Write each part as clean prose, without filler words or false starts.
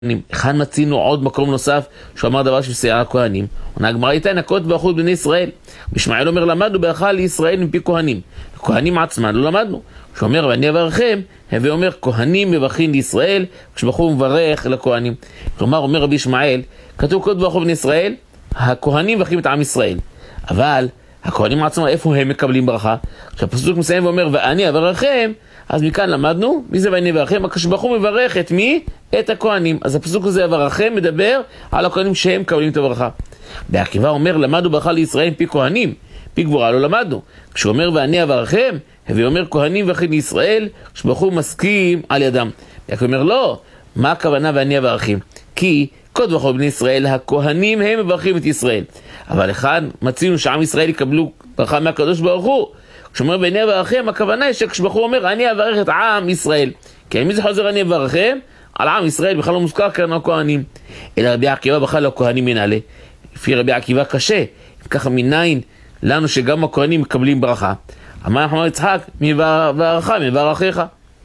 כאן מצינו עוד מקום נוסף שהוא אמר דבר של שיער הכהנים. עונה הגמרא איתן הכות ברכות בני ישראל. ישמעאל אומר למדנו ברכה לישראל מפי כהנים. כהנים עצמם לא למדנו. כשהוא אומר ואני אברכם, הווה אומר כהנים מברכין לישראל, כשבחור מברך לכהנים. כלומר אומר רבי ישמעאל, כתוב כות ברכות בני ישראל, הכהנים מברכים את עם ישראל. אבל הכהנים עצמם איפה הם מקבלים ברכה? כשהפסוק מסיים ואומר ואני אברכם, אז מכאן למדנו, מי זה ואני אברכם? כשבחור מברך את מי? את הכהנים. אז הפסוק הזה אברכם מדבר על הכהנים שהם מקבלים את הברכה. בעקיבא אומר למדנו ברכה לישראל מפי כהנים, פי גבורה לא למדנו. כשהוא אומר ואני אברכם, הווה אומר כהנים מברכין לישראל, כשבחור מסכים על ידם. בעקיבא אומר לא, מה הכוונה ואני אברכם? כי כות ברכות בני ישראל, הכהנים הם מברכים את ישראל. אבל אחד מצינו שעם ישראל יקבלו ברכה מהקדוש ברוך הוא. כשאומר ואני אברכם, הכוונה היא שכשבחור אומר אני אברך את עם ישראל. כי מי זה חוזר אני אברכם? על עם ישראל בכלל לא מוזכר כאן הכהנים. אלא רבי עקיבא בכלל לא כהנים מנהלה. לפי רבי עקיבא קשה. ככה מניין לנו שגם הכהנים מקבלים ברכה. אמר אנחנו יצחק, מי ברכה? מי ברכך?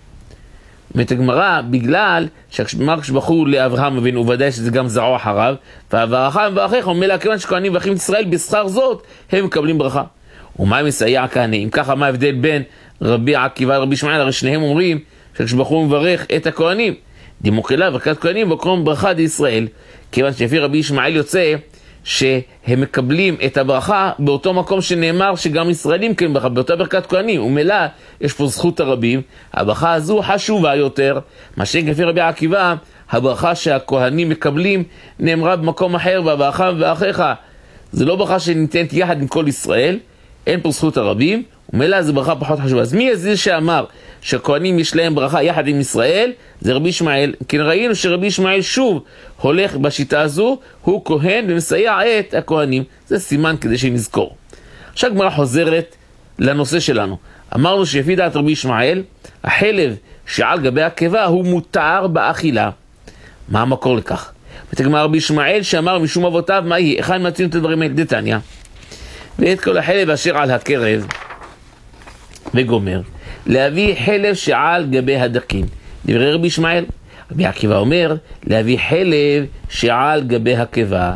ואת הגמרא, בגלל כשבחור לאברהם אבינו, ודאי שזה גם זרוע אחריו, והברכה מברכך, ומילא כיוון שכהנים מברכים את ישראל בשכר זאת, הם מקבלים ברכה. ומה מסייע כאן? אם ככה, מה ההבדל בין רבי עקיבא לרבי ישמעאל? הרי שניהם אומרים שכשבחור מברך את הכהנים, דימוקלה ברכת כהנים בקרום ברכה דישראל, כיוון שלפי רבי ישמעאל יוצא שהם מקבלים את הברכה באותו מקום שנאמר שגם ישראלים כן ברכה, באותה ברכת כהנים, ומילא יש פה זכות הרבים, הברכה הזו חשובה יותר, מה שכפי רבי עקיבא, הברכה שהכהנים מקבלים נאמרה במקום אחר, והברכה מברכך, זה לא ברכה שניתנת יחד עם כל ישראל, אין פה זכות הרבים, ומילא זה ברכה פחות חשובה. אז מי זה שאמר שהכהנים יש להם ברכה יחד עם ישראל? זה רבי ישמעאל. כי ראינו שרבי ישמעאל שוב הולך בשיטה הזו, הוא כהן ומסייע את הכהנים. זה סימן כדי שנזכור. עכשיו גמרא חוזרת לנושא שלנו. אמרנו שלפי דעת רבי ישמעאל, החלב שעל גבי הקיבה הוא מותר באכילה. מה המקור לכך? ותגמר רבי ישמעאל שאמר משום אבותיו, מה יהיה? אחד מצינו את הדברים האלה, דתניא. ואת כל החלב אשר על הקרב וגומר להביא חלב שעל גבי הדקין. דברי רבי ישמעאל. רבי עקיבא אומר להביא חלב שעל גבי הקיבה.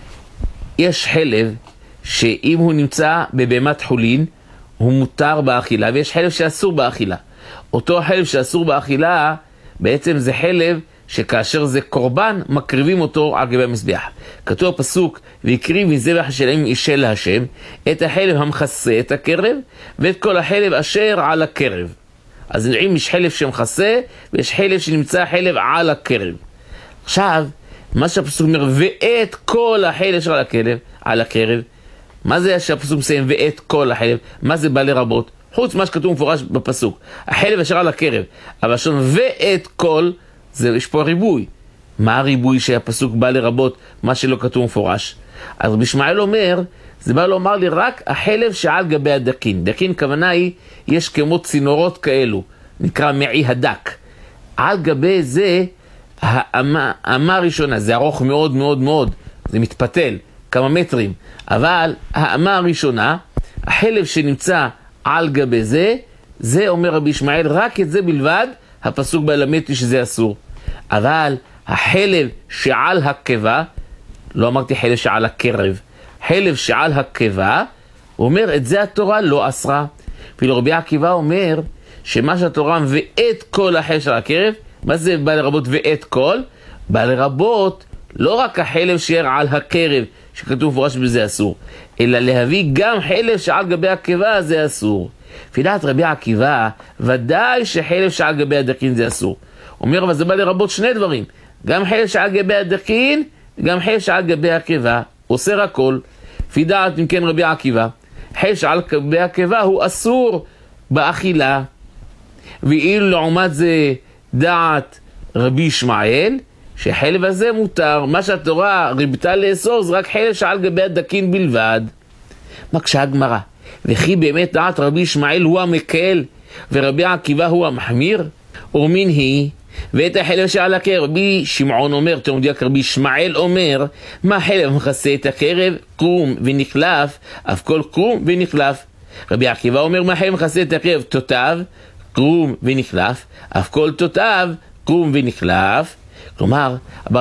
יש חלב שאם הוא נמצא בבהמת חולין הוא מותר באכילה, ויש חלב שאסור באכילה. אותו חלב שאסור באכילה בעצם זה חלב שכאשר זה קורבן, מקריבים אותו על גבי המזבח. כתוב הפסוק, ויקריב מזבח שלהם אישה להשם, את החלב המכסה את הקרב, ואת כל החלב אשר על הקרב. אז נראים יש חלב שמכסה, ויש חלב שנמצא חלב על הקרב. עכשיו, מה שהפסוק אומר, ואת כל החלב אשר על הקרב, מה זה שהפסוק מסיים, ואת כל החלב? מה זה בא לרבות? חוץ מה שכתוב מפורש בפסוק, החלב אשר על הקרב, אבל שון ואת כל, יש פה ריבוי. מה הריבוי שהפסוק בא לרבות מה שלא כתוב מפורש? אז רבי ישמעאל אומר, זה בא לומר לי רק החלב שעל גבי הדקין. דקין כוונה היא, יש כמו צינורות כאלו, נקרא מעי הדק. על גבי זה, האמה הראשונה, זה ארוך מאוד מאוד מאוד, זה מתפתל, כמה מטרים. אבל האמה הראשונה, החלב שנמצא על גבי זה, זה אומר רבי ישמעאל, רק את זה בלבד, הפסוק בא ללמד שזה אסור. אבל החלב שעל הקיבה, לא אמרתי חלב שעל הקרב, חלב שעל הקיבה, הוא אומר את זה התורה לא אסרה. ואילו רבי עקיבא אומר שמה שהתורה ואת כל החלב של הקרב, מה זה בא לרבות ואת כל? בא לרבות לא רק החלב שעל על הקרב שכתוב מפורש בזה אסור, אלא להביא גם חלב שעל גבי הקיבה זה אסור. לפי דעת רבי עקיבא, ודאי שחלב שעל גבי הדקין זה אסור. אומר, אבל זה בא לרבות שני דברים. גם חלב שעל גבי הדקין, גם חלב שעל גבי הקיבה. אוסר הכל. לפי דעת, אם כן רבי עקיבא, חלב שעל גבי הקיבה הוא אסור באכילה. ואילו לעומת זה דעת רבי ישמעאל, שחלב הזה מותר. מה שהתורה ריבתה לאסור, זה רק חלב שעל גבי הדקין בלבד. מקשה הגמרא. וכי באמת דעת רבי ישמעאל הוא המקל ורבי עקיבא הוא המחמיר? ומין היא ואת החלב שעל הקרב. רבי שמעון אומר, תלמודיק רבי ישמעאל אומר, מה חלב מכסה את הקרב? קרום ונקלף, אף כל קרום ונקלף. רבי עקיבא אומר, מה חלב מכסה את הקרב? תותב, קרום ונקלף, אף כל תותב, קרום ונקלף. כלומר,